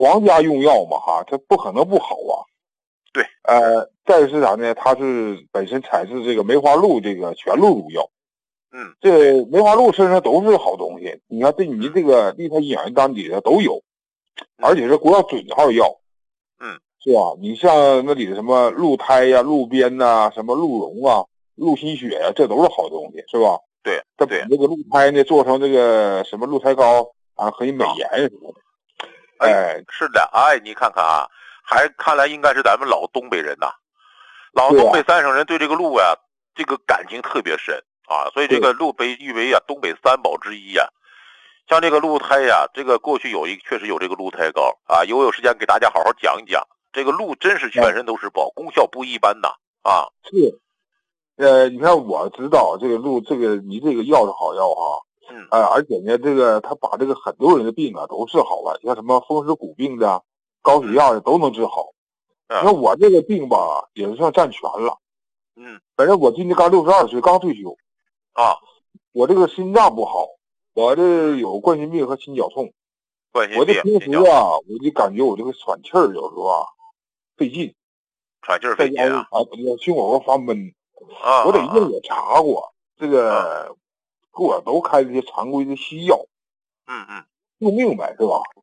皇家用药嘛哈，它不可能不好啊。 对， 再是啥呢？它是本身采自这个梅花鹿这个全鹿乳药。这梅花鹿身上都是好东西，你看对你这个利他营养单底下都有，而且是国家准号药。是吧？你像那里的什么鹿胎呀、鹿鞭呐、什么鹿茸啊、鹿心血呀，这都是好东西，是吧？ 对， 它把这个鹿胎呢做成这个什么鹿胎膏啊，可以美颜什么的。 是的，你看看啊，看来应该是咱们老东北人呐，老东北三省人对这个鹿啊，这个感情特别深啊，所以这个鹿被誉为东北三宝之一呀。像这个鹿胎呀，这个过去确实有这个鹿胎膏啊，有时间给大家好好讲一讲。这个鹿真是全身都是宝，功效不一般呐啊！ 是，你看我知道这个鹿，你这个药是好药哈，而且呢，这个他把这个很多人的病啊都治好了，像什么风湿骨病的、高血压的都能治好。你看我这个病吧，也是算占全了。反正我今年刚62岁，刚退休啊。 我这个心脏不好，我这有冠心病和心绞痛。我这平时啊，我就感觉我这个喘气儿有时候啊费劲， 喘气儿费劲啊！ 心口发闷我得医院也查过，这个给我都开这些常规的西药。救命呗，是吧？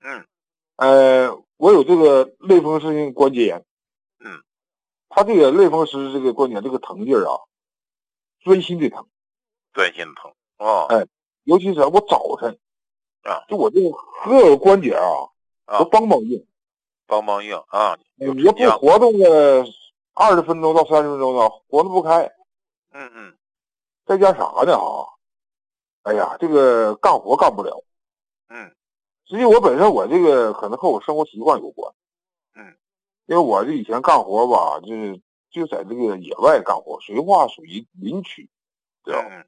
我有这个类风湿性关节炎。他这个类风湿这个关节这个疼劲儿啊，钻心的疼。 钻心的疼哦。 尤其是我早晨就我这个各个关节都梆梆硬。 梆梆硬啊！ 你要不活动个20分钟到30分钟呢，活动不开。再加啥呢哎呀，这个干活干不了。实际我本身我这个可能和我生活习惯有关。因为我这以前干活吧，就在这个野外干活，绥化属于林区，知道吗？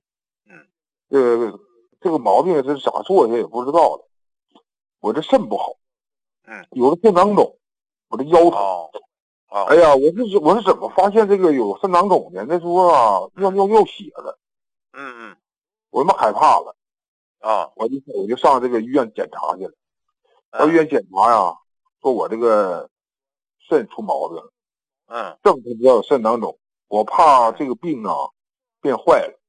这个毛病是咋做的也不知道的。我这肾不好。有了肾囊肿，我这腰疼。哎呀，我是怎么发现这个有肾囊肿的？那时候啊，尿血了。我他妈害怕了。我就上这个医院检查去了。到医院检查呀，说我这个肾出毛病了。正是知道有肾囊肿，我怕这个病啊变坏了。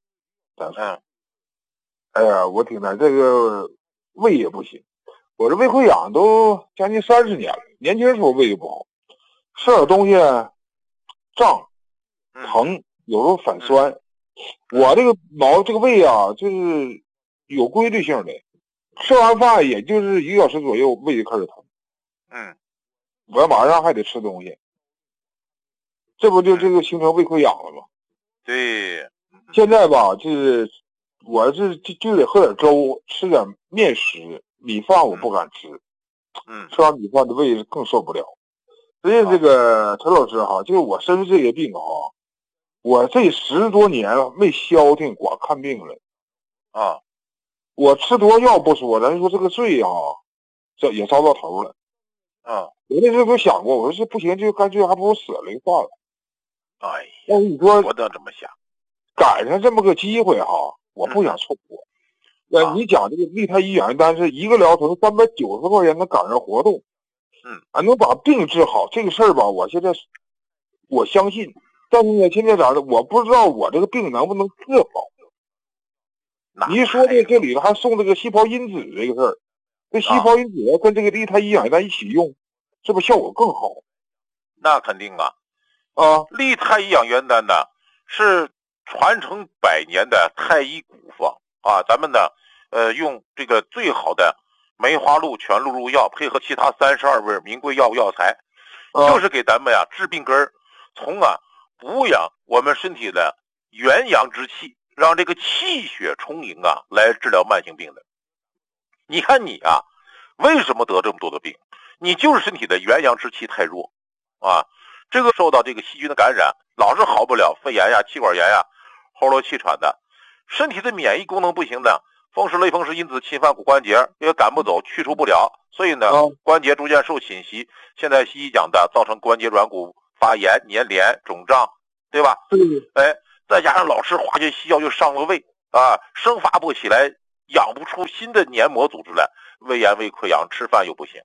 哎呀，我挺难，这个胃也不行。我这胃溃疡都将近30年了，年轻时候胃就不好，吃点东西胀、疼，有时候反酸。我这个胃啊，就是有规律性的，吃完饭也就是1个小时左右，胃就开始疼。我马上还得吃东西，这不就这个形成胃溃疡了吗？ 对。 现在吧，我就得喝点粥，吃点面食。米饭我不敢吃。吃完米饭的胃更受不了。所以这个陈老师哈，就是我身上这些病我这10多年了没消停，光看病了。我吃多少药不说，咱说这个罪这也遭到头了。我那时候都想过，我说这不行，就干脆还不如死了就算了。但是你说我都这么想， 赶上这么个机会我不想错过。你讲这个利他营养单是一个疗程390块钱的赶上活动，能把病治好这个事儿吧，我相信。但是呢，现在咋的？我不知道我这个病能不能治好。你一说这里头还送这个细胞因子这个事儿，这细胞因子跟这个利他营养单一起用，是不是效果更好？ 那肯定利他营养元丹呢是传承100年的太医古方咱们呢用这个最好的梅花鹿全鹿入药，配合其他32味名贵药物药材，就是给咱们治病根儿，从补养我们身体的元阳之气，让这个气血充盈来治疗慢性病的。你看你为什么得这么多的病？你就是身体的元阳之气太弱这个受到这个细菌的感染，老是好不了，肺炎气管炎喉咙气喘的，身体的免疫功能不行的，类风湿因子侵犯骨关节，因为赶不走，去除不了，所以呢关节逐渐受侵袭，现在西医讲的造成关节软骨发炎、粘连、肿胀，对吧？再加上老吃化学西药又伤了胃生发不起来，养不出新的黏膜组织来，胃炎、胃溃疡，吃饭又不行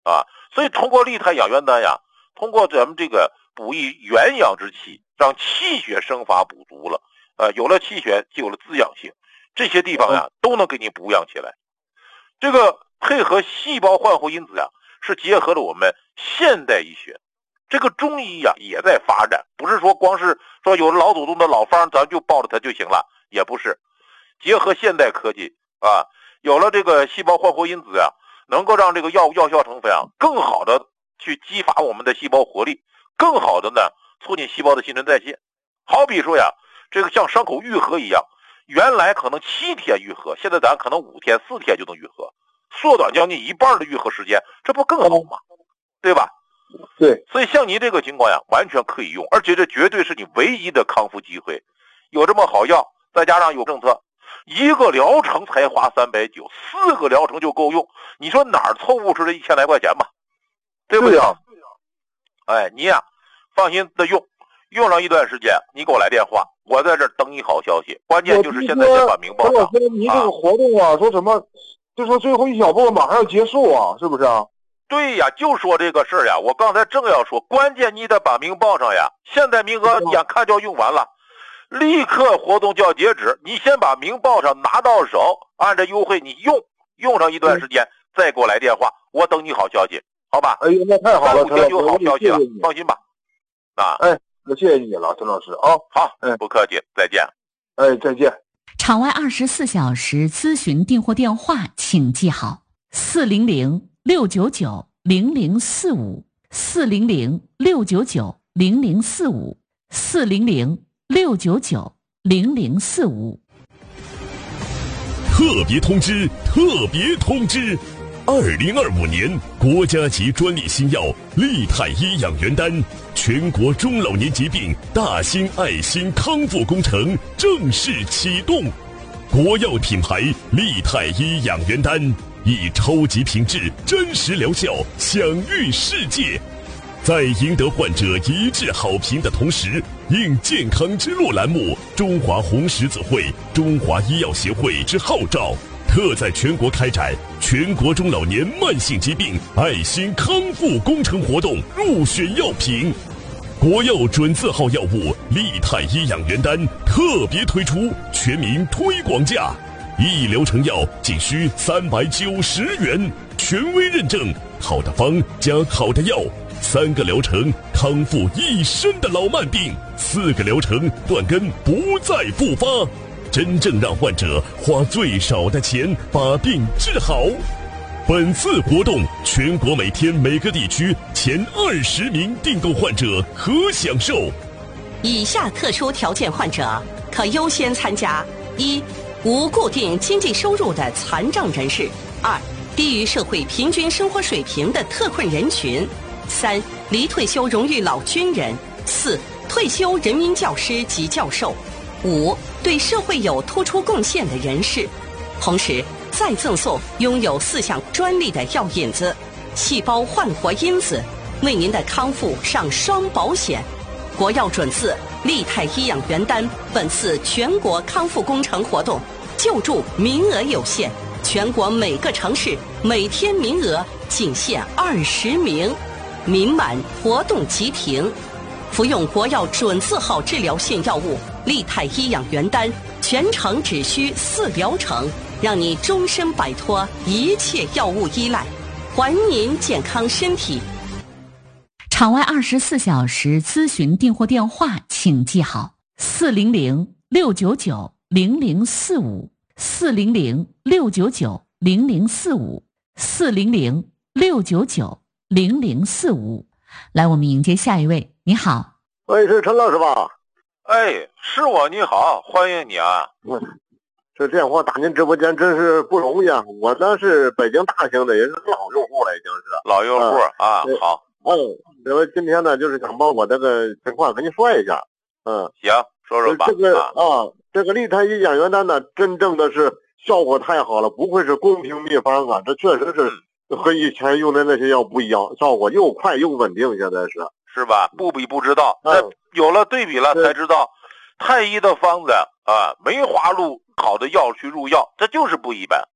啊。所以通过利泰养元丹呀，通过咱们这个补益元阳之气，让气血生发补足了，有了气血就有了滋养性，这些地方呀都能给你补养起来。这个配合细胞焕活因子呀，是结合了我们现代医学。这个中医呀也在发展，不是说光是说有老祖宗的老方咱就抱着它就行了，也不是。结合现代科技啊，有了这个细胞焕活因子啊，能够让这个药效成分啊更好的去激发我们的细胞活力，更好的呢促进细胞的新陈代谢。好比说呀，这个像伤口愈合一样，原来可能7天愈合，现在咱可能5天4天就能愈合，缩短将近1半的愈合时间，这不更好吗？对吧？ 对， 所以像你这个情况呀，完全可以用，而且这绝对是你唯一的康复机会。有这么好药，再加上有政策，一个疗程才花390，4个疗程就够用。你说哪儿凑不出这1000来块钱吧？对不对？哎，你呀，放心的用上一段时间，你给我来电话，我在这儿等你好消息。关键就是现在先把名报上。 你这个活动啊，说什么？就说最后一小步马上要结束啊，是不是啊？ 对呀，就说这个事儿呀，我刚才正要说，关键你得把名报上呀。现在名额眼看就要用完了，立刻活动就要截止，你先把名报上拿到手，按照优惠你用上一段时间，再给我来电话，我等你好消息，好吧？ 哎呦，那太好了， 3-5天就有好消息了，放心吧。啊， 哎，那谢谢你了，陈老师啊。 好，不客气，再见。 哎，再见。 场外24小时咨询订货电话，请记好400-699-0045，400-699-0045，400-699-0045。 特别通知！特别通知！2025年国家级专利新药利泰医养元丹全国中老年疾病大型爱心康复工程正式启动。国药品牌利泰医养元丹以超级品质、真实疗效享誉世界。在赢得患者一致好评的同时，应健康之路栏目中华红十字会、中华医药协会之号召，特在全国开展全国中老年慢性疾病爱心康复工程活动入选药品。国药准字号药物利泰医养元丹特别推出全民推广价，一疗程药仅需390元，权威认证，好的方加好的药，3个疗程康复一身的老慢病，4个疗程断根不再复发，真正让患者花最少的钱把病治好。本次活动全国每天每个地区前20名订购患者可享受。 以下特殊条件患者可优先参加：一、无固定经济收入的残障人士；二、低于社会平均生活水平的特困人群；三、离退休荣誉老军人；四、退休人民教师及教授；五、对社会有突出贡献的人士。同时再赠送拥有4项专利的药引子、细胞焕活因子，为您的康复上双保险。国药准字利泰医养元丹本次全国康复工程活动救助名额有限，全国每个城市每天名额仅限20名，名满活动即停。服用国药准字号治疗性药物利泰医养元丹，全程只需4疗程，让你终身摆脱一切药物依赖，还您健康身体。 场外24小时咨询订货电话，请记好400-699-0045，400-699-0045，400-699-0045。来，我们迎接下一位。你好， 喂，是陈老师吧？ 哎，是我，你好，欢迎你啊。 这电话打您直播间真是不容易啊！我呢是北京大兴的，也是老用户了，已经是老用户啊。好， 我今天呢就是想把我这个情况跟您说一下。 行，说说吧。 这个利泰医养元丹呢，真正的是效果太好了，不愧是公平秘方啊！这确实是和以前用的那些药不一样，效果又快又稳定，现在是吧？不比不知道，有了对比了才知道，太医的方子啊，梅花鹿好的药去入药，这就是不一般。